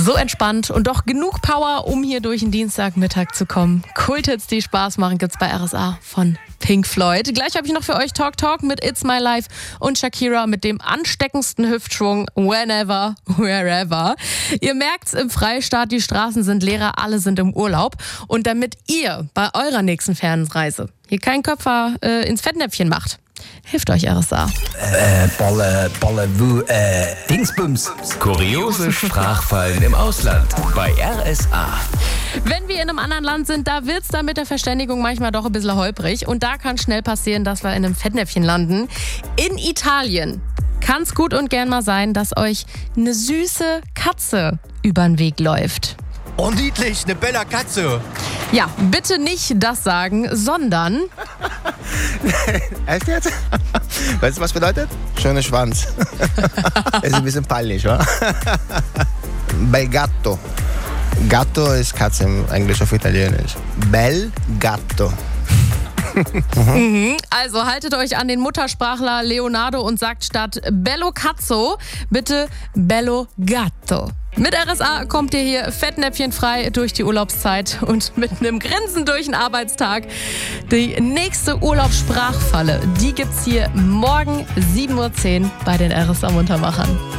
So entspannt und doch genug Power, um hier durch den Dienstagmittag zu kommen. Kulthits, die Spaß machen, gibt's bei RSA von Pink Floyd. Gleich habe ich noch für euch Talk mit It's My Life und Shakira mit dem ansteckendsten Hüftschwung Whenever, Wherever. Ihr merkt's, im Freistaat, die Straßen sind leerer, alle sind im Urlaub. Und damit ihr bei eurer nächsten Fernreise hier keinen Köpfer ins Fettnäpfchen macht, hilft euch RSA. Dingsbums. Kuriose Sprachfallen im Ausland bei RSA. Wenn wir in einem anderen Land sind, da wird's dann mit der Verständigung manchmal doch ein bisschen holprig. Und da kann schnell passieren, dass wir in einem Fettnäpfchen landen. In Italien kann's gut und gern mal sein, dass euch eine süße Katze übern Weg läuft. Oh, niedlich, eine bella Katze. Ja, bitte nicht das sagen, sondern... Echt jetzt? Weißt du, was bedeutet? Schöner Schwanz. Ist ein bisschen peinlich, wa? Bel gatto. Gatto ist Katze im Englisch auf Italienisch. Bel gatto. Also haltet euch an den Muttersprachler Leonardo und sagt statt Bello Cazzo bitte Bello Gatto. Mit RSA kommt ihr hier fettnäpfchenfrei durch die Urlaubszeit und mit einem Grinsen durch den Arbeitstag. Die nächste Urlaubssprachfalle, die gibt's hier morgen 7:10 Uhr bei den RSA Muntermachern.